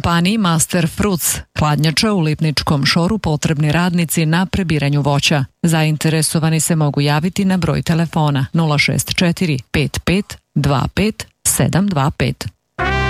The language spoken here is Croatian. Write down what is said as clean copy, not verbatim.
kompaniji Master Fruits, hladnjača u Lipničkom Šoru, potrebni radnici na prebiranju voća. Zainteresovani se mogu javiti na broj telefona 064 55 25 725.